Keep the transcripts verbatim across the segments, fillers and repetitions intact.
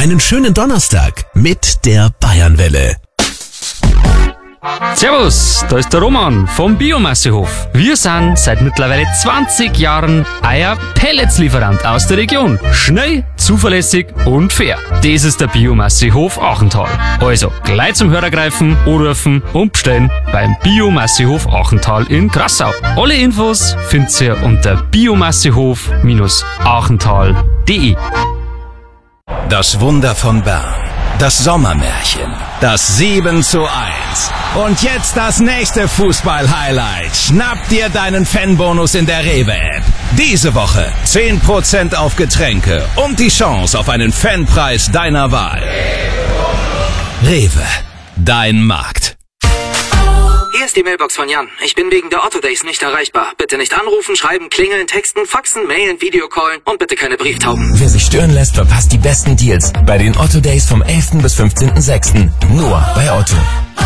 einen schönen Donnerstag mit der Bayernwelle. Servus, da ist der Roman vom Biomassehof. Wir sind seit mittlerweile zwanzig Jahren euer Pelletslieferant aus der Region. Schnell, zuverlässig und fair. Das ist der Biomassehof Achental. Also gleich zum Hörer greifen, anrufen und bestellen beim Biomassehof Achental in Grassau. Alle Infos findet ihr unter biomassehof achental punkt de. Das Wunder von Bern. Das Sommermärchen. Das sieben zu eins. Und jetzt das nächste Fußball-Highlight. Schnapp dir deinen Fanbonus in der Rewe-App. Diese Woche zehn Prozent auf Getränke und die Chance auf einen Fanpreis deiner Wahl. Rewe. Dein Markt. Hier ist die Mailbox von Jan. Ich bin wegen der Otto Days nicht erreichbar. Bitte nicht anrufen, schreiben, klingeln, texten, faxen, mailen, Videocallen und bitte keine Brieftauben. Wer sich stören lässt, verpasst die besten Deals bei den Otto Days vom elften bis fünfzehnten sechsten Nur bei Otto.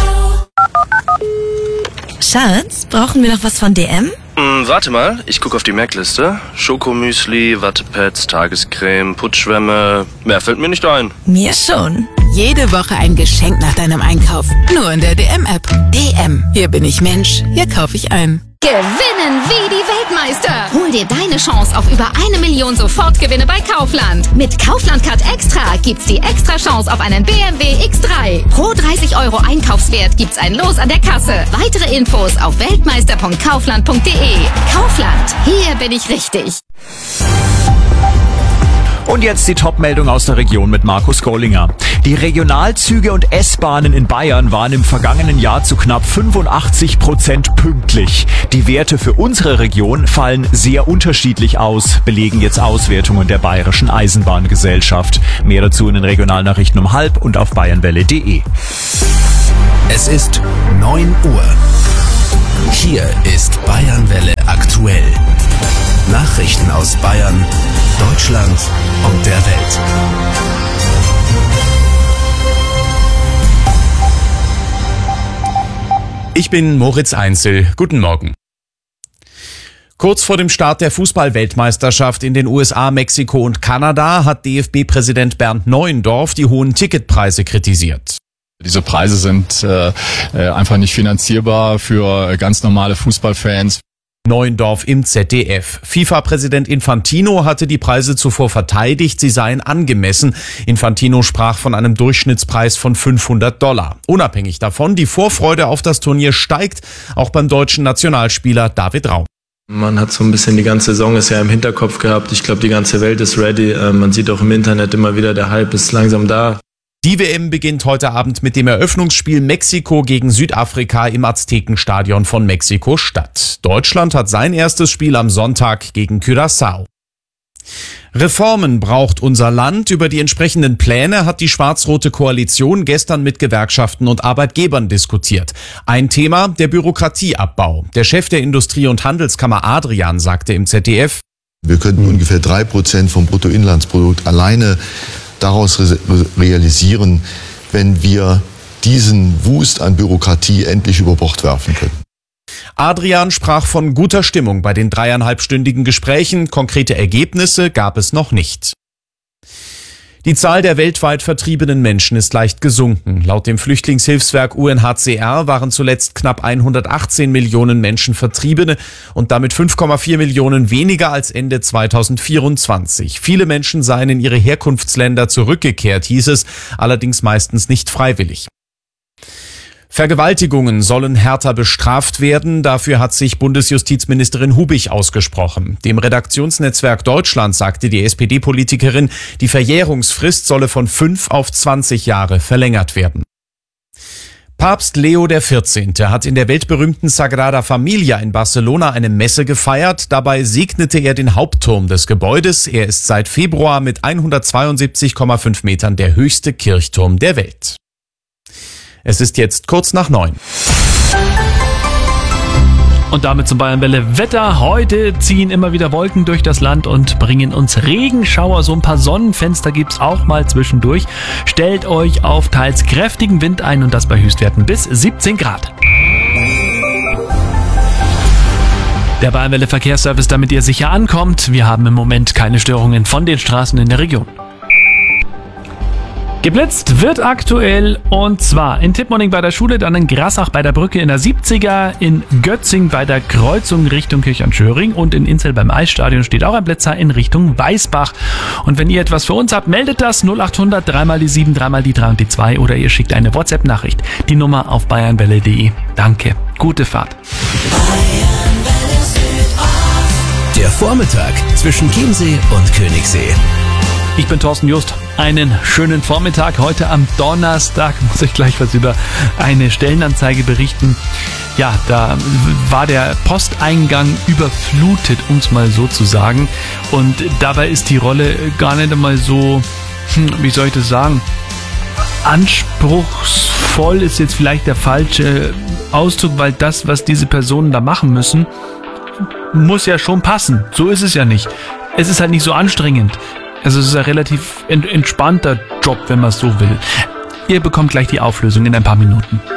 Schatz, brauchen wir noch was von D M? Hm, warte mal, ich gucke auf die Merkliste. Schokomüsli, Wattepads, Tagescreme, Putzschwämme. Mehr fällt mir nicht ein. Mir schon. Jede Woche ein Geschenk nach deinem Einkauf. Nur in der D M-App. D M. Hier bin ich Mensch. Hier kaufe ich ein. Gewinnen wie die Weltmeister. Hol dir deine Chance auf über eine Million Sofortgewinne bei Kaufland. Mit Kaufland Card Extra gibt's die extra Chance auf einen B M W X drei. Pro dreißig Euro Einkaufswert gibt's ein Los an der Kasse. Weitere Infos auf weltmeister punkt kaufland punkt de. Kaufland. Hier bin ich richtig. Und jetzt die Top-Meldung aus der Region mit Markus Gollinger. Die Regionalzüge und S-Bahnen in Bayern waren im vergangenen Jahr zu knapp fünfundachtzig Prozent pünktlich. Die Werte für unsere Region fallen sehr unterschiedlich aus, belegen jetzt Auswertungen der Bayerischen Eisenbahngesellschaft. Mehr dazu in den Regionalnachrichten um halb und auf bayernwelle punkt de. Es ist neun Uhr. Hier ist Bayernwelle aktuell. Nachrichten aus Bayern, Deutschland und der Welt. Ich bin Moritz Einzel. Guten Morgen. Kurz vor dem Start der Fußball-Weltmeisterschaft in den U S A, Mexiko und Kanada hat D F B-Präsident Bernd Neuendorf die hohen Ticketpreise kritisiert. Diese Preise sind äh, einfach nicht finanzierbar für ganz normale Fußballfans. Neuendorf im Z D F. FIFA-Präsident Infantino hatte die Preise zuvor verteidigt, sie seien angemessen. Infantino sprach von einem Durchschnittspreis von fünfhundert Dollar. Unabhängig davon, die Vorfreude auf das Turnier steigt, auch beim deutschen Nationalspieler David Raum. Man hat so ein bisschen die ganze Saison ist ja im Hinterkopf gehabt. Ich glaube, die ganze Welt ist ready. Man sieht auch im Internet immer wieder, der Hype ist langsam da. Die W M beginnt heute Abend mit dem Eröffnungsspiel Mexiko gegen Südafrika im Aztekenstadion von Mexiko-Stadt. Deutschland hat sein erstes Spiel am Sonntag gegen Curaçao. Reformen braucht unser Land. Über die entsprechenden Pläne hat die schwarz-rote Koalition gestern mit Gewerkschaften und Arbeitgebern diskutiert. Ein Thema, der Bürokratieabbau. Der Chef der Industrie- und Handelskammer Adrian sagte im Z D F: Wir könnten mhm. ungefähr drei Prozent vom Bruttoinlandsprodukt alleine daraus realisieren, wenn wir diesen Wust an Bürokratie endlich über Bord werfen können. Adrian sprach von guter Stimmung bei den dreieinhalbstündigen Gesprächen. Konkrete Ergebnisse gab es noch nicht. Die Zahl der weltweit vertriebenen Menschen ist leicht gesunken. Laut dem Flüchtlingshilfswerk U N H C R waren zuletzt knapp hundertachtzehn Millionen Menschen Vertriebene und damit fünf Komma vier Millionen weniger als Ende zweitausendvierundzwanzig. Viele Menschen seien in ihre Herkunftsländer zurückgekehrt, hieß es, allerdings meistens nicht freiwillig. Vergewaltigungen sollen härter bestraft werden. Dafür hat sich Bundesjustizministerin Hubich ausgesprochen. Dem Redaktionsnetzwerk Deutschland sagte die S P D-Politikerin, die Verjährungsfrist solle von fünf auf zwanzig Jahre verlängert werden. Papst Leo der vierzehnte hat in der weltberühmten Sagrada Familia in Barcelona eine Messe gefeiert. Dabei segnete er den Hauptturm des Gebäudes. Er ist seit Februar mit hundertzweiundsiebzig Komma fünf Metern der höchste Kirchturm der Welt. Es ist jetzt kurz nach neun. Und damit zum Bayernwelle Wetter. Heute ziehen immer wieder Wolken durch das Land und bringen uns Regenschauer. So ein paar Sonnenfenster gibt's auch mal zwischendurch. Stellt euch auf teils kräftigen Wind ein und das bei Höchstwerten bis siebzehn Grad. Der Bayernwelle Verkehrsservice, damit ihr sicher ankommt. Wir haben im Moment keine Störungen von den Straßen in der Region. Geblitzt wird aktuell und zwar in Tippmonning bei der Schule, dann in Grassach bei der Brücke in der siebziger, in Götzing bei der Kreuzung Richtung Kirchhorn-Schöring und in Inzell beim Eisstadion steht auch ein Blitzer in Richtung Weißbach. Und wenn ihr etwas für uns habt, meldet das null acht hundert, dreimal die sieben, dreimal die drei und die zwei oder ihr schickt eine WhatsApp-Nachricht. Die Nummer auf bayernwelle punkt de. Danke, gute Fahrt. Der Vormittag zwischen Chiemsee und Königssee. Ich bin Thorsten Just. Einen schönen Vormittag. Heute am Donnerstag muss ich gleich was über eine Stellenanzeige berichten. Ja, da war der Posteingang überflutet, um es mal so zu sagen. Und dabei ist die Rolle gar nicht einmal so, hm, wie soll ich das sagen, anspruchsvoll ist jetzt vielleicht der falsche Ausdruck, weil das, was diese Personen da machen müssen, muss ja schon passen. So ist es ja nicht. Es ist halt nicht so anstrengend. Also es ist ein relativ entspannter Job, wenn man es so will. Ihr bekommt gleich die Auflösung in ein paar Minuten.